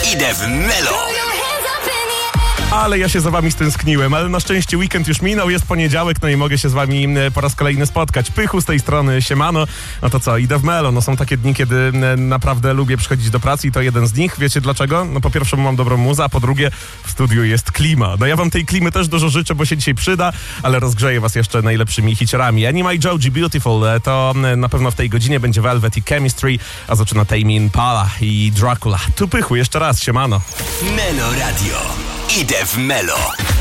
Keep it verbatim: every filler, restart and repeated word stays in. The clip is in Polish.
Idę w Melo. Ale ja się za wami stęskniłem, ale na szczęście weekend już minął, jest poniedziałek, no i mogę się z wami po raz kolejny spotkać. Pychu z tej strony, siemano. No to co, idę w Melo. No są takie dni, kiedy naprawdę lubię przychodzić do pracy i to jeden z nich. Wiecie dlaczego? No po pierwsze mam dobrą muzę, a po drugie w studiu jest klima. No ja wam tej klimy też dużo życzę, bo się dzisiaj przyda, ale rozgrzeję was jeszcze najlepszymi hiciorami. Anima i Joji Beautiful, to na pewno w tej godzinie będzie Velvet i Chemistry, a zaczyna Tame Impala i Dracula. Tu Pychu, jeszcze raz, siemano. Melo Radio. Idę w Melo.